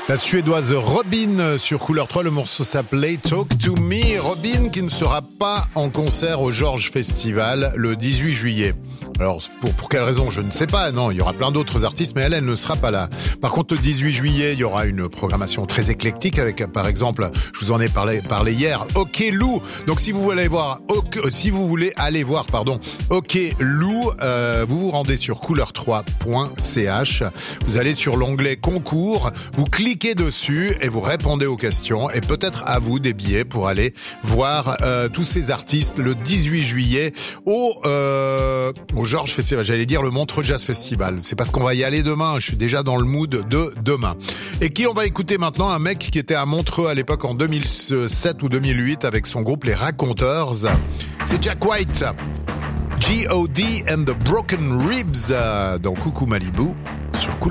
La Suédoise Robyn sur Couleur 3, le morceau s'appelait Talk to Me. Robyn qui ne sera pas en concert au Georges Festival le 18 juillet. Alors, pour quelle raison, je ne sais pas. Non, il y aura plein d'autres artistes, mais elle ne sera pas là. Par contre, le 18 juillet, il y aura une programmation très éclectique avec, par exemple, je vous en ai parlé hier, OK Lou. Donc, si vous voulez aller voir, OK Lou, vous vous rendez sur couleur3.ch. Vous allez sur l'onglet concours, vous cliquez dessus et vous répondez aux questions et peut-être à vous des billets pour aller voir tous ces artistes le 18 juillet au Georges Festival, j'allais dire le Montreux Jazz Festival. C'est parce qu'on va y aller demain, je suis déjà dans le mood de demain. Et qui on va écouter maintenant? Un mec qui était à Montreux à l'époque en 2007 ou 2008 avec son groupe Les Raconteurs. C'est Jack White. G.O.D. and the Broken Ribs dans Coucou Malibu sur Couleur.